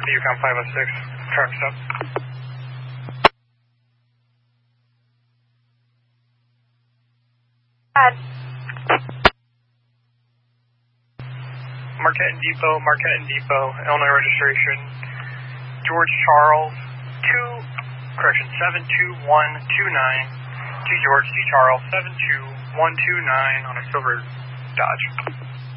Yukon 506, traffic stop. Marquette and Depot, Illinois registration, George Charles, 72129, to George D. Charles, 72129 on a silver Dodge.